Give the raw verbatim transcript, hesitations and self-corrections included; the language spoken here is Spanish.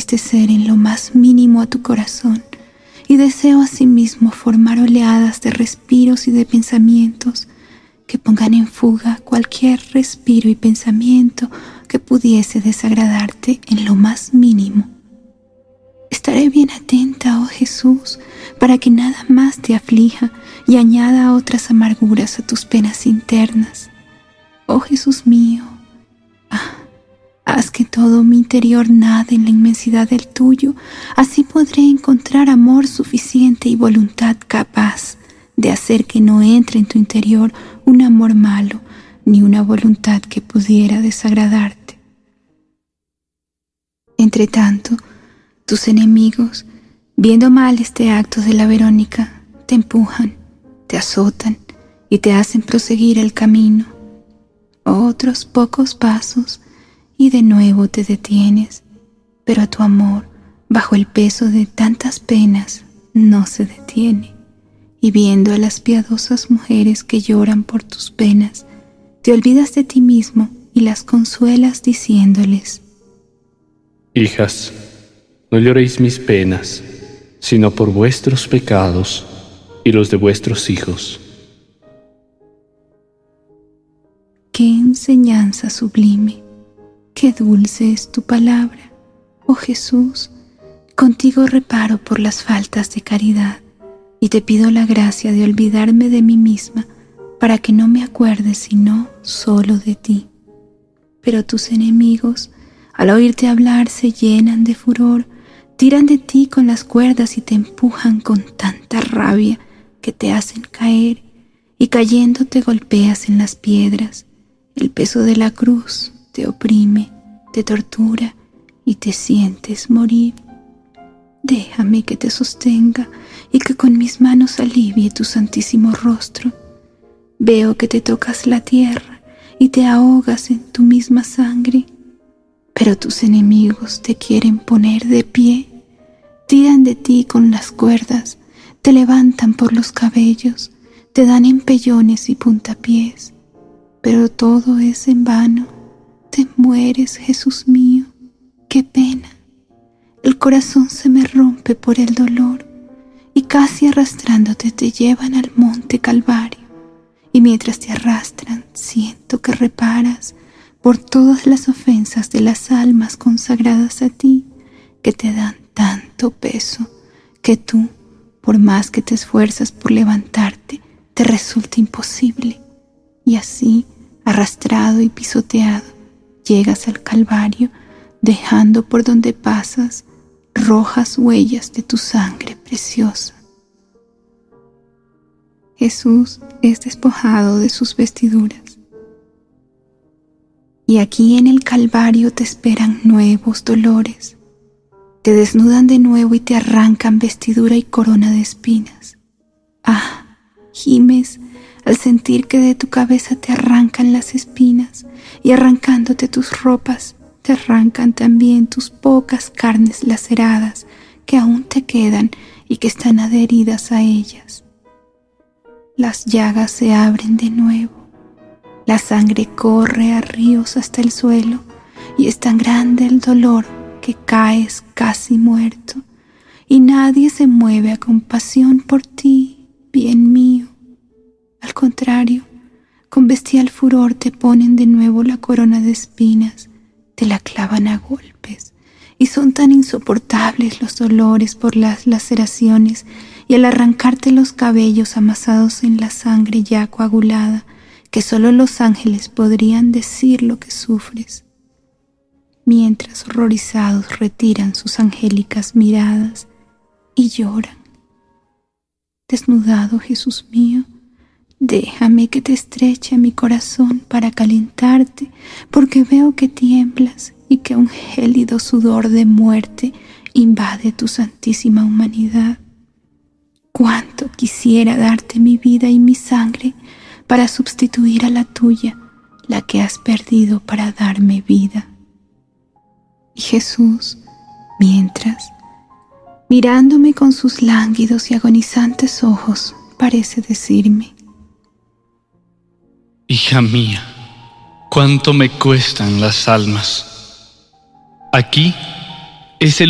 abastecer en lo más mínimo a tu corazón, y deseo asimismo formar oleadas de respiros y de pensamientos que pongan en fuga cualquier respiro y pensamiento que pudiese desagradarte en lo más mínimo. Estaré bien atenta, oh Jesús, para que nada más te aflija y añada otras amarguras a tus penas internas. Oh Jesús mío, ah, haz que todo mi interior nade en la inmensidad del tuyo, así podré encontrar amor suficiente y voluntad capaz de hacer que no entre en tu interior un amor malo, ni una voluntad que pudiera desagradarte. Entre tanto, tus enemigos, viendo mal este acto de la Verónica, te empujan, te azotan y te hacen proseguir el camino. Otros pocos pasos y de nuevo te detienes, pero tu amor, bajo el peso de tantas penas, no se detiene. Y viendo a las piadosas mujeres que lloran por tus penas, te olvidas de ti mismo y las consuelas diciéndoles: Hijas, no lloréis mis penas, sino por vuestros pecados y los de vuestros hijos. ¡Qué enseñanza sublime! ¡Qué dulce es tu palabra! Oh Jesús, contigo reparo por las faltas de caridad y te pido la gracia de olvidarme de mí misma para que no me acuerde sino solo de ti. Pero tus enemigos, al oírte hablar, se llenan de furor, tiran de ti con las cuerdas y te empujan con tanta rabia que te hacen caer, y cayendo te golpeas en las piedras. El peso de la cruz te oprime, te tortura y te sientes morir. Déjame que te sostenga y que con mis manos alivie tu santísimo rostro. Veo que te tocas la tierra y te ahogas en tu misma sangre, pero tus enemigos te quieren poner de pie, tiran de ti con las cuerdas, te levantan por los cabellos, te dan empellones y puntapiés, pero todo es en vano. Te mueres, Jesús mío, qué pena. El corazón se me rompe por el dolor y casi arrastrándote te llevan al monte Calvario, y mientras te arrastran siento que reparas por todas las ofensas de las almas consagradas a ti, que te dan tanto peso que tú, por más que te esfuerzas por levantarte, te resulta imposible, y así, arrastrado y pisoteado, llegas al Calvario, dejando por donde pasas rojas huellas de tu sangre preciosa. Jesús es despojado de sus vestiduras, y aquí en el Calvario te esperan nuevos dolores. Te desnudan de nuevo y te arrancan vestidura y corona de espinas. Ah, gimes al sentir que de tu cabeza te arrancan las espinas, y arrancándote tus ropas, te arrancan también tus pocas carnes laceradas que aún te quedan y que están adheridas a ellas. Las llagas se abren de nuevo, la sangre corre a ríos hasta el suelo, y es tan grande el dolor que caes casi muerto, y nadie se mueve a compasión por ti, bien mío. Al contrario, con bestial furor te ponen de nuevo la corona de espinas, te la clavan a golpes, y son tan insoportables los dolores por las laceraciones y al arrancarte los cabellos amasados en la sangre ya coagulada, que solo los ángeles podrían decir lo que sufres. Mientras horrorizados retiran sus angélicas miradas y lloran. Desnudado, Jesús mío, déjame que te estreche mi corazón para calentarte, porque veo que tiemblas y que un gélido sudor de muerte invade tu santísima humanidad. Cuánto quisiera darte mi vida y mi sangre para sustituir a la tuya, la que has perdido para darme vida. Y Jesús, mientras, mirándome con sus lánguidos y agonizantes ojos, parece decirme: Hija mía, cuánto me cuestan las almas. Aquí es el